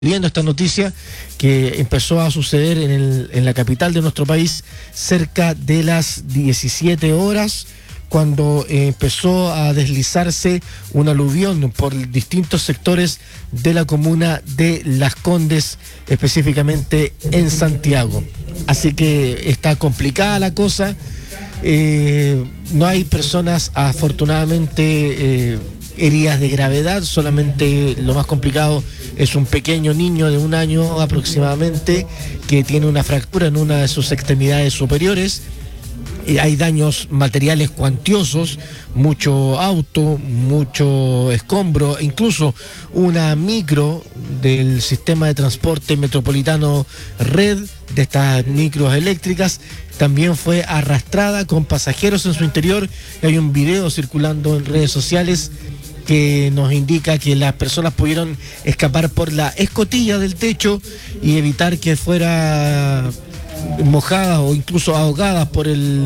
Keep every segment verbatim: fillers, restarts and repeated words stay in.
viendo esta noticia que empezó a suceder en, el, en la capital de nuestro país cerca de las diecisiete horas, cuando eh, empezó a deslizarse un aluvión por distintos sectores de la comuna de Las Condes, específicamente en Santiago. Así que está complicada la cosa. Eh, no hay personas, afortunadamente, eh, heridas de gravedad. Solamente lo más complicado es un pequeño niño de un año aproximadamente que tiene una fractura en una de sus extremidades superiores. Eh, hay daños materiales cuantiosos, mucho auto, mucho escombro, incluso una micro del sistema de transporte metropolitano Red, de estas micros eléctricas, también fue arrastrada con pasajeros en su interior. Hay un video circulando en redes sociales que nos indica que las personas pudieron escapar por la escotilla del techo y evitar que fuera mojadas o incluso ahogadas por el,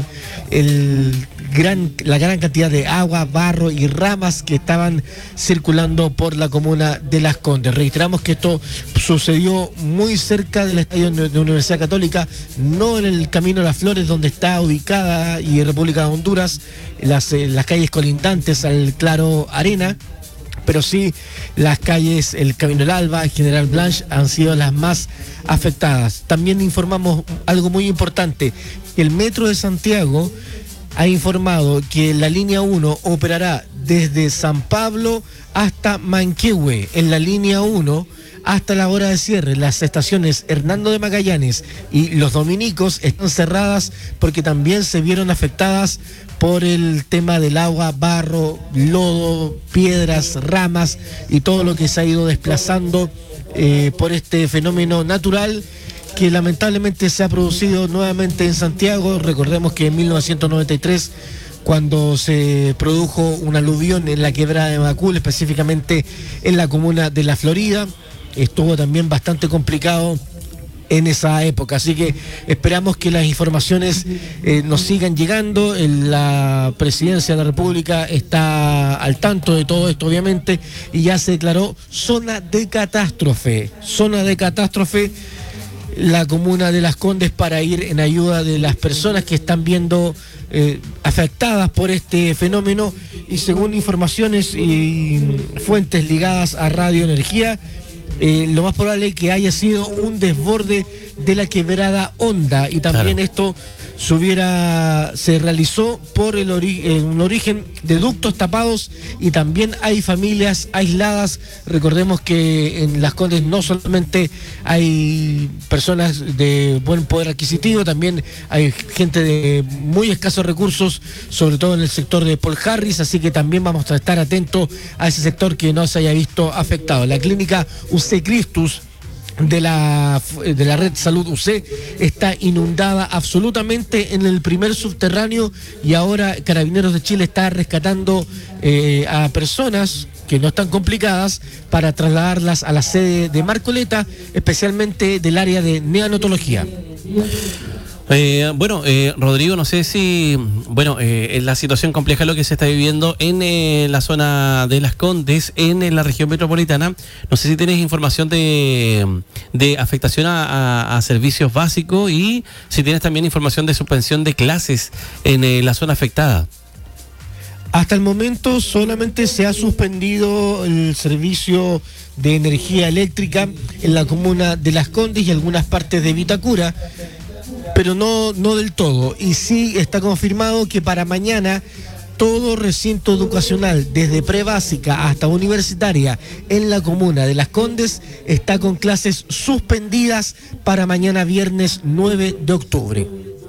el gran, la gran cantidad de agua, barro y ramas que estaban circulando por la comuna de Las Condes. Registramos que esto sucedió muy cerca del estadio de la Universidad Católica, no en el Camino de las Flores, donde está ubicada y República de Honduras, las, las calles colindantes al Claro Arena, pero sí las calles, el Camino del Alba, General Blanche, han sido las más afectadas. También informamos algo muy importante: el Metro de Santiago ha informado que la línea uno operará desde San Pablo hasta Manquehue. En la línea uno, hasta la hora de cierre, las estaciones Hernando de Magallanes y Los Dominicos están cerradas porque también se vieron afectadas por el tema del agua, barro, lodo, piedras, ramas y todo lo que se ha ido desplazando eh, por este fenómeno natural que lamentablemente se ha producido nuevamente en Santiago. Recordemos que en mil novecientos noventa y tres, cuando se produjo un aluvión en la quebrada de Macul, específicamente en la comuna de La Florida, estuvo también bastante complicado en esa época. Así que esperamos que las informaciones eh, nos sigan llegando. La Presidencia de la República está al tanto de todo esto, obviamente, y ya se declaró zona de catástrofe. Zona de catástrofe la comuna de Las Condes, para ir en ayuda de las personas que están viendo eh, afectadas por este fenómeno. Y según informaciones y fuentes ligadas a Radio Energía, Eh, lo más probable es que haya sido un desborde de la quebrada Honda, y también claro, esto se hubiera, se realizó por el ori- eh, un origen de ductos tapados, y también hay familias aisladas. Recordemos que en Las Condes no solamente hay personas de buen poder adquisitivo, también hay gente de muy escasos recursos, sobre todo en el sector de Paul Harris, así que también vamos a estar atentos a ese sector que no se haya visto afectado. La clínica U C Christus de la, de la red Salud U C está inundada absolutamente en el primer subterráneo, y ahora Carabineros de Chile está rescatando eh, a personas que no están complicadas para trasladarlas a la sede de Marcoleta, especialmente del área de neonatología. Eh, bueno, eh, Rodrigo, no sé si, bueno, eh, en la situación compleja lo que se está viviendo en eh, la zona de Las Condes, en, en la región metropolitana, no sé si tienes información de, de afectación a, a, a servicios básicos, y si tienes también información de suspensión de clases en eh, la zona afectada. Hasta el momento solamente se ha suspendido el servicio de energía eléctrica en la comuna de Las Condes y algunas partes de Vitacura, pero no, no del todo. Y sí está confirmado que para mañana todo recinto educacional, desde prebásica hasta universitaria, en la comuna de Las Condes, está con clases suspendidas para mañana viernes nueve de octubre.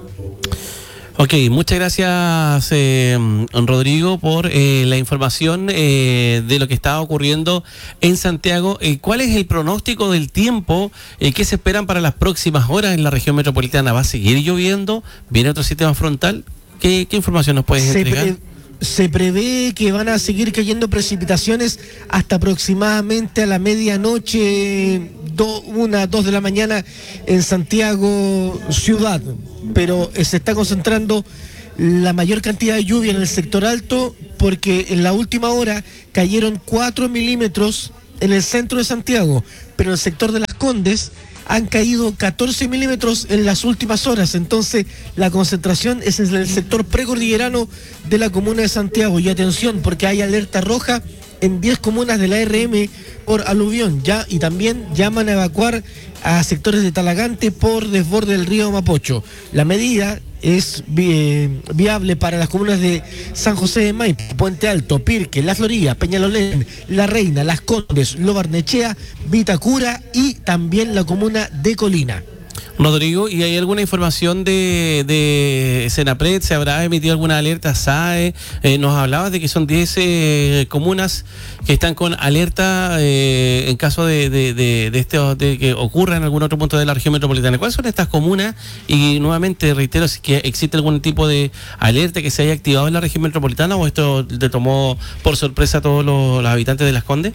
Ok, muchas gracias eh, Rodrigo por eh, la información eh, de lo que está ocurriendo en Santiago. Eh, ¿Cuál es el pronóstico del tiempo? Eh, ¿Qué se esperan para las próximas horas en la región metropolitana? ¿Va a seguir lloviendo? ¿Viene otro sistema frontal? ¿Qué, qué información nos puedes se entregar? Pre- se prevé que van a seguir cayendo precipitaciones hasta aproximadamente a la medianoche, do, una, dos de la mañana en Santiago ciudad, pero eh, se está concentrando la mayor cantidad de lluvia en el sector alto, porque en la última hora cayeron cuatro milímetros en el centro de Santiago, pero en el sector de Las Condes han caído catorce milímetros en las últimas horas. Entonces la concentración es en el sector precordillerano de la comuna de Santiago. Y atención, porque hay alerta roja en diez comunas de la R M por aluvión, ya, y también llaman a evacuar a sectores de Talagante por desborde del río Mapocho. La medida es vi viable para las comunas de San José de Maipo, Puente Alto, Pirque, La Florida, Peñalolén, La Reina, Las Condes, Lo Barnechea, Vitacura y también la comuna de Colina. Rodrigo, ¿y hay alguna información de, de Senapred? ¿Se habrá emitido alguna alerta S A E? Eh, nos hablabas de que son diez eh, comunas que están con alerta eh, en caso de, de, de, de, este, de que ocurra en algún otro punto de la región metropolitana. ¿Cuáles son estas comunas? Y nuevamente reitero, si que existe algún tipo de alerta que se haya activado en la región metropolitana, o esto te tomó por sorpresa a todos los, los habitantes de Las Condes.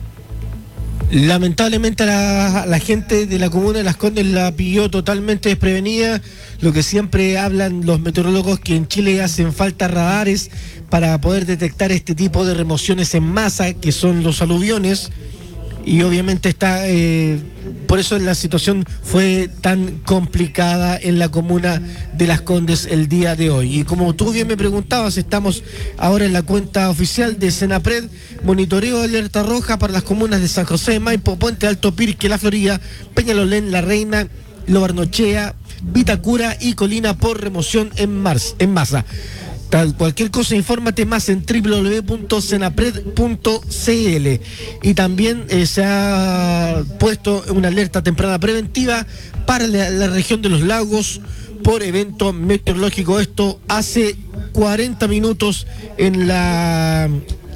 Lamentablemente la, la gente de la comuna de Las Condes la pilló totalmente desprevenida. Lo que siempre hablan los meteorólogos, que en Chile hacen falta radares para poder detectar este tipo de remociones en masa, que son los aluviones. Y obviamente está, eh, por eso la situación fue tan complicada en la comuna de Las Condes el día de hoy. Y como tú bien me preguntabas, estamos ahora en la cuenta oficial de Senapred, monitoreo de alerta roja para las comunas de San José de Maipo, Puente Alto, Pirque, La Florida, Peñalolén, La Reina, Lo Barnechea, Vitacura y Colina por remoción en, mars, en masa. Tal, cualquier cosa, infórmate más en doble u doble u doble u punto senapred punto c l. Y también eh, se ha puesto una alerta temprana preventiva para la, la región de los lagos por evento meteorológico. Esto hace cuarenta minutos en la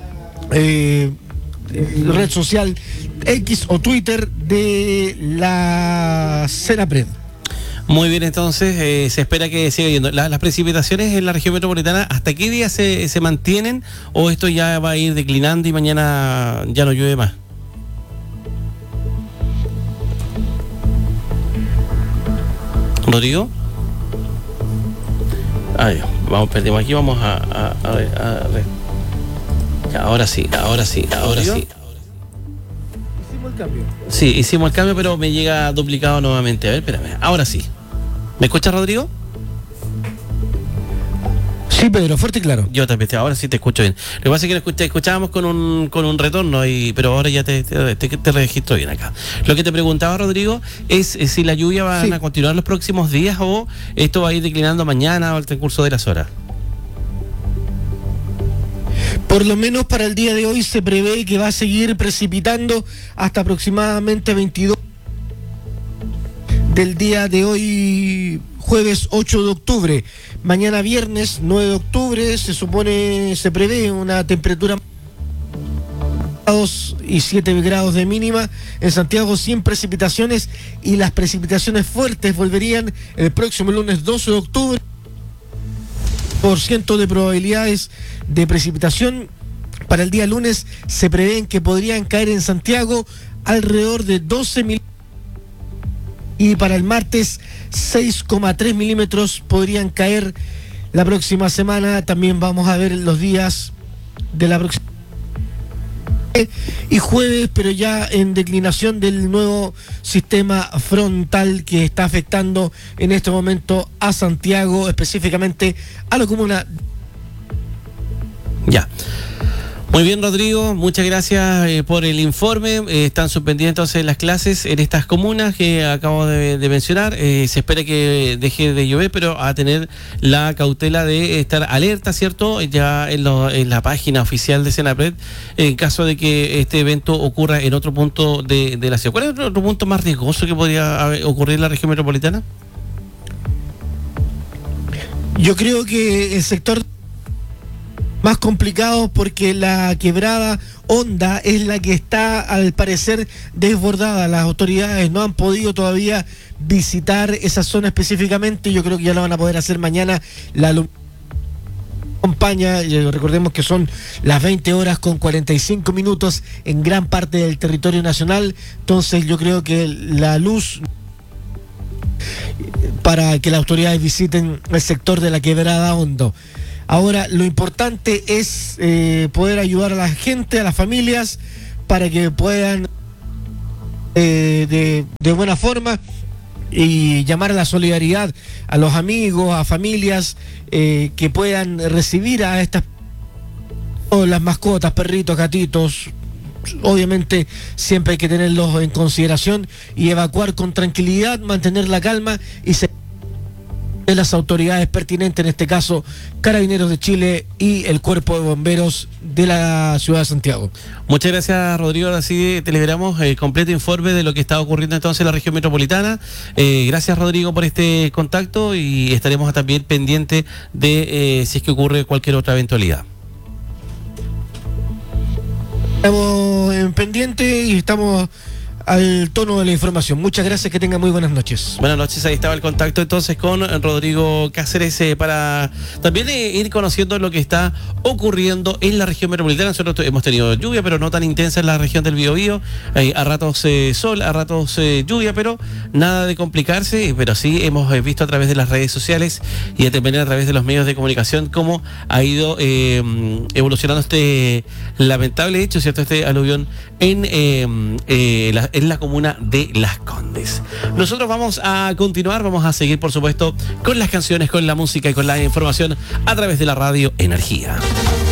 eh, red social X o Twitter de la Senapred. Muy bien, entonces eh, se espera que siga yendo. La, las precipitaciones en la región metropolitana, ¿hasta qué día se, se mantienen? ¿O esto ya va a ir declinando y mañana ya no llueve más? ¿Rodrigo? Ay, vamos, perdimos aquí, vamos a, a, a ver, a ver. Ya, ahora sí, ahora sí, ahora sí. Hicimos el cambio. Sí, hicimos el cambio, pero me llega duplicado nuevamente. A ver, espérame, ahora sí. ¿Me escuchas, Rodrigo? Sí, Pedro, fuerte y claro. Yo también, ahora sí te escucho bien. Lo que pasa es que te escuchábamos con un con un retorno, y, pero ahora ya te, te, te, te registro bien acá. Lo que te preguntaba, Rodrigo, es, es si la lluvia va sí. a continuar los próximos días, o esto va a ir declinando mañana o al transcurso de las horas. Por lo menos para el día de hoy se prevé que va a seguir precipitando hasta aproximadamente veintidós del día de hoy, jueves ocho de octubre. Mañana viernes nueve de octubre se supone, se prevé una temperatura dos y siete grados de mínima en Santiago, sin precipitaciones, y las precipitaciones fuertes volverían el próximo lunes doce de octubre. Por ciento de probabilidades de precipitación. Para el día lunes se prevén que podrían caer en Santiago alrededor de doce milímetros, y para el martes seis coma tres milímetros podrían caer la próxima semana. También vamos a ver los días de la próxima y jueves, pero ya en declinación del nuevo sistema frontal que está afectando en este momento a Santiago, específicamente a la comuna. Ya. Muy bien, Rodrigo, muchas gracias eh, por el informe. Eh, están suspendidas entonces las clases en estas comunas que acabo de, de mencionar. Eh, se espera que deje de llover, pero a tener la cautela de estar alerta, ¿cierto? Ya en, lo, en la página oficial de Senapred, en caso de que este evento ocurra en otro punto de, de la ciudad. ¿Cuál es el otro punto más riesgoso que podría haber, ocurrir en la región metropolitana? Yo creo que el sector más complicado, porque la quebrada Honda es la que está al parecer desbordada. Las autoridades no han podido todavía visitar esa zona específicamente. Yo creo que ya lo van a poder hacer mañana. La acompaña, recordemos que son las veinte horas con cuarenta y cinco minutos en gran parte del territorio nacional. Entonces yo creo que la luz para que las autoridades visiten el sector de la quebrada Hondo. Ahora, lo importante es eh, poder ayudar a la gente, a las familias, para que puedan eh, de, de buena forma y llamar a la solidaridad a los amigos, a familias eh, que puedan recibir a estas o las mascotas, perritos, gatitos. Obviamente siempre hay que tenerlos en consideración y evacuar con tranquilidad, mantener la calma y se de las autoridades pertinentes, en este caso Carabineros de Chile y el Cuerpo de Bomberos de la ciudad de Santiago. Muchas gracias, Rodrigo. Ahora sí te liberamos el completo informe de lo que está ocurriendo entonces en la región metropolitana. Eh, gracias, Rodrigo, por este contacto y estaremos también pendientes de eh, si es que ocurre cualquier otra eventualidad. Estamos en pendiente y estamos al tono de la información. Muchas gracias, que tengan muy buenas noches. Buenas noches, ahí estaba el contacto entonces con Rodrigo Cáceres eh, para también eh, ir conociendo lo que está ocurriendo en la región metropolitana. Nosotros hemos tenido lluvia, pero no tan intensa en la región del Biobío, eh, a ratos eh, sol, a ratos eh, lluvia, pero nada de complicarse, pero sí hemos eh, visto a través de las redes sociales y también a través de los medios de comunicación cómo ha ido eh, evolucionando este lamentable hecho, ¿cierto? Este aluvión en eh, eh, la en la comuna de Las Condes. Nosotros vamos a continuar, vamos a seguir, por supuesto, con las canciones, con la música y con la información a través de la radio Energía.